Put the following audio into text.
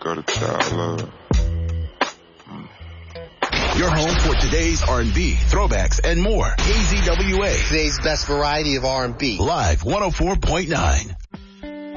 got a child love. Your home for today's R&B, throwbacks, and more. KZWA. Today's best variety of R&B. Live 104.9.